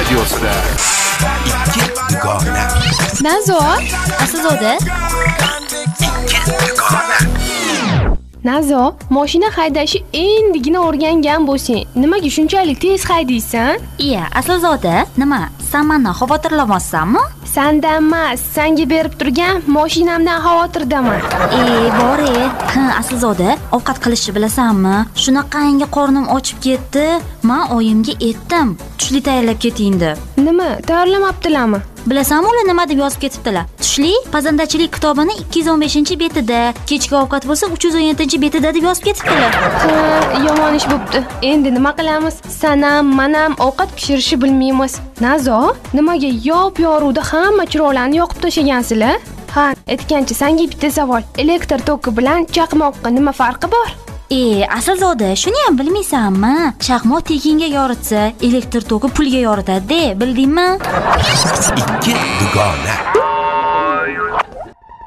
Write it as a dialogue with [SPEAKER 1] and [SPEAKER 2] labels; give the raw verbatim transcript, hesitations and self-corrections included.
[SPEAKER 1] videosida ikki dugona.
[SPEAKER 2] Nazo,
[SPEAKER 3] Aslzoda?
[SPEAKER 1] ikki dugona.
[SPEAKER 2] Nazo, mashina haydashni endigina o'rgangan bo'lsang, nimaga shunchalik tez haydaysan?
[SPEAKER 3] Iya, Aslzoda, nima? Sen mendan xavotirlamaysanmi?
[SPEAKER 2] Sandan emas, senga berib turgan mashinamdan xavotirdaman.
[SPEAKER 3] E, bor-e. Ha, Aslzoda, ovqat qilishni bilasanmi? Shunaqangi qornim ochib ketdi. Men oyimga aytdim, tushli tayyorlab keting deb.
[SPEAKER 2] Nima, tayyorlamabdilarmi?
[SPEAKER 3] Bilasanmi ular nima deb yozib ketibdilar? Tushli pazandachilik kitobini ikki yuz o'n beshinchi betida, kechki ovqat bo'lsa uch yuz o'n yettinchi betida deb yozib ketibdilar.
[SPEAKER 2] Ha, yomon ish bo'pti. Endi nima qilamiz? Sanam, manam ovqat pishirishni bilmaymiz. Nazo, nimaga yop yoruvda hamma chiroqlarni yoqib tashlagansizlar? Ha, aytgancha, senga bitta savol. Elektr toki bilan chaqmoqqa nima farqi bor?
[SPEAKER 3] E, Aslzoda, shuni ham bilmaysanmi? Chaqmoq tekinga yoritsa, elektr toki pulga yoritadi, bildingmi?
[SPEAKER 1] ikki dugona.